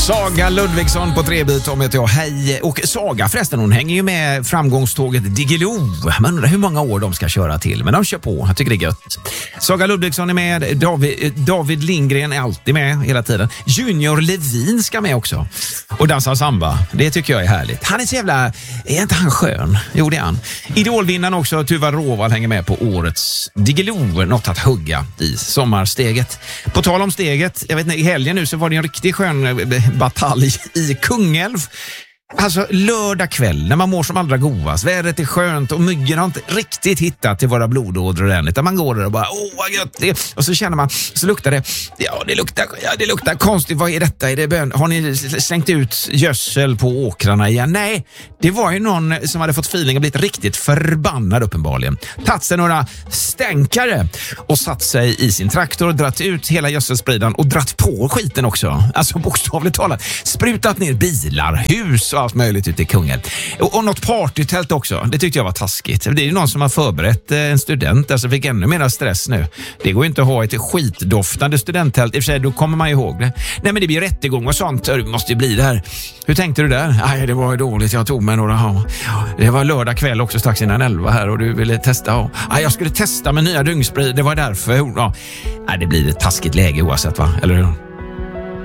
Saga Ludvigsson på Trebit om jag. Hej. Och Saga förresten, hon hänger ju med framgångståget Diggiloo. Man undrar hur många år de ska köra till, men de kör på. Jag tycker det är gött. Saga Ludvigsson är med. David Lindgren är alltid med hela tiden. Junior Levin ska med också. Och dansar samba. Det tycker jag är härligt. Han är så jävla... Är inte han skön? Jo, det är han. Idolvinnaren också, Tuva Råvall, hänger med på årets Diggiloo. Något att hugga i sommarsteget. På tal om steget, jag vet inte, i helgen nu så var det en riktigt skön batalj i Kungälv. Alltså lördag kväll när man mår som allra godast, vädret är skönt och myggen har inte riktigt hittat till våra blodådror än, utan man går där och bara vad gött det är. Och så känner man, så luktar det, det luktar konstigt, vad är detta? Är det bön? Har ni slängt ut gödsel på åkrarna igen? Nej, det var ju någon som hade fått feeling och blivit riktigt förbannad uppenbarligen. Tagit sig några stänkare och satt sig i sin traktor, dratt ut hela gödselspridan och dratt på skiten också. Alltså bokstavligt talat, sprutat ner bilar, hus och allt möjligt ute i Kungälv. Och något partytält också. Det tyckte jag var taskigt. Det är ju någon som har förberett en student där, så fick ännu mer stress nu. Det går ju inte att ha ett skitdoftande studenttält. I och för sig, då kommer man ju ihåg det. Nej, men det blir rättegång och sånt. Det måste ju bli det här. Hur tänkte du där? Nej, det var ju dåligt. Jag tog med några. Det var lördag kväll också strax innan 11 här och du ville testa. Jag skulle testa med nya dyngspray. Det var därför. Ja. Nej, det blir ett taskigt läge oavsett, va? Eller hur?